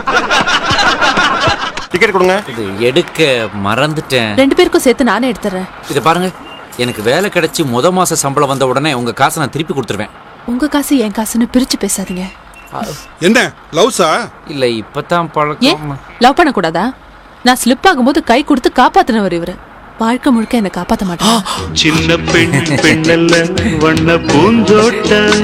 Ticket கொடுங்க. இது எடுக்க மறந்துட்டேன். 2 பேருக்கும் சேர்த்து நானே எடுத்துறேன். இது பாருங்க, எனக்கு வேலை கிடைச்சி மாச சம்பளம் வந்த உடனே உங்க காசை நான் திருப்பி கொடுத்துருவேன். உங்க காசு என் காசுன்னு பிரிச்சு பேசாதீங்க. என்ன லவ்ஸா? இல்ல இப்பதான் ஏன் பழக்கம். லவ் பண்ண கூடாதா? நான் ஸ்லிப் ஆகும்போது கை கொடுத்து காப்பாத்தினவர் இவரு. வாழ்க்கை முழுக்க என்ன காப்பாத்த மாட்டேன். சின்ன பெண் பெண்ணல்ல வண்ண பூந்தோட்டம்.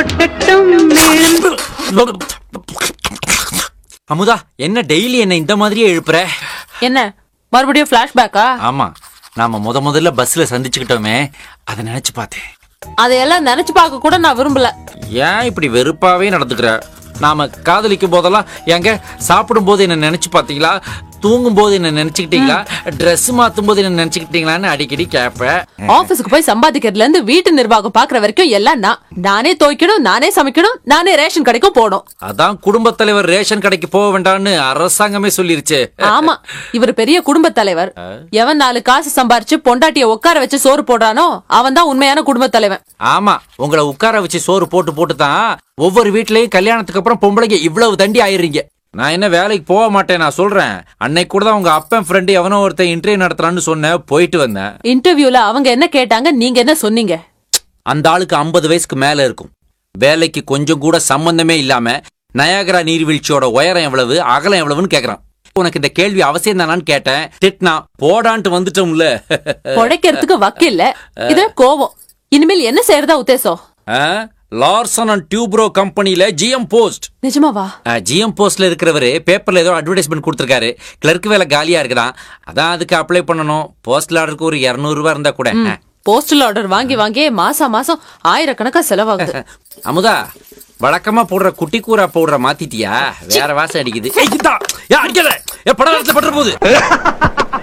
அமுதா, என்ன டெய்லி என்ன இந்த மாதிரியே எழுப்புற? என்ன மறுபடியும் பிளாஷ்பேக்கா? ஆமா, நாம முதல்ல பஸ்ல சந்திச்சுக்கிட்டோமே, அதை நினைச்சு பார்த்தேன். அதையெல்லாம் நினைச்சு பார்க்க கூட நான் விரும்பல. ஏன் இப்படி வெறுப்பாவே நடந்துக்கிற? நாம காதலிக்கும் போதெல்லாம் எங்க சாப்பிடும் போது என்ன நினைச்சு பாத்தீங்களா, தூங்கும் போது என்ன நினைச்சுக்கிட்டீங்களா, ட்ரெஸ் மாத்தும் போது என்ன நினைச்சுக்கிட்டீங்களான்னு அடிக்கடி கேப்பேன். ஆபீஸ்க்கு போய் சம்பாதிக்கிறதுல இருந்து வீட்டு நிர்வாகம் பாக்குற வரைக்கும் எல்லாம் நானே துவைக்கணும், நானே சமைக்கணும், நானே ரேஷன் கடைக்கும் போகணும். அதான் குடும்பத் தலைவர் ரேஷன் கடைக்கு போக வேண்டாம்னு அரசாங்கமே சொல்லிருச்சு. ஆமா, இவர் பெரிய குடும்ப தலைவர். எவன் 4 காசு சம்பாரிச்சு பொண்டாட்டிய உட்கார வச்சு சோறு போடுறானோ அவன் தான் உண்மையான குடும்ப தலைவன். ஆமா, உங்களை உட்கார வச்சு சோறு போட்டு தான் ஒவ்வொரு வீட்லயும் கல்யாணத்துக்கு அப்புறம் பொம்பளைங்க இவ்வளவு தண்டி ஆயிடுறீங்க. நான் என்ன வேலைக்கு போக மாட்டேன், நான் சொல்றேன். அன்னைக்கு கூட தான் உங்க அப்பன் ஃப்ரெண்டு எவனோ ஒருத்தன் இன்டர்வியூ நடத்துறான்னு சொன்ன, போயிட்டு வந்தேன். இன்டர்வியூல அவங்க என்ன கேட்டாங்க, நீங்க என்ன சொன்னீங்க? அந்த ஆளுக்கு 50 வயசுக்கு மேல இருக்கும். வேலைக்கு கொஞ்சம் கூட சம்பந்தமே இல்லாம நயாகரா நீர்வீழ்ச்சியோட உயரம் எவ்வளவு, அகலம் எவ்வளவுன்னு கேக்குறான். உனக்கு இந்த கேள்வி அவசியம் தானான்னு கேட்டேன். திட்னா போடான்ட்டு வந்துட்டோம்ல. உடைக்கிறதுக்கு வக்கில்ல, இது கோவம். இனிமேல் என்ன செய்யறதா உத்தேசம்? லார்சன் அண்ட் டியூப்ரோ கம்பெனில ஜிஎம் போஸ்ட். நிஜமாவா? ஜிஎம் போஸ்ட்ல இருக்கிறவரு பேப்பர்ல ஏதோ அட்வர்டைஸ்மெண்ட் கொடுத்திருக்காரு. கிளர்க் வேலை காலியா இருக்குதான், அதான் அதுக்கு அப்ளை பண்ணணும். போஸ்டல் ஆர்டருக்கு ஒரு 200 ரூபாய் இருந்தா கூட. போஸ்டல் ஆர்டர் வாங்கி மாசம் ஆயிரக்கணக்கா செலவாகுது. அமுதா, வழக்கமா போடுற குட்டி கூரா போடுற மாத்திட்டியா? வேற வாசம் அடிக்குது. படம் பட்டுற போகுது.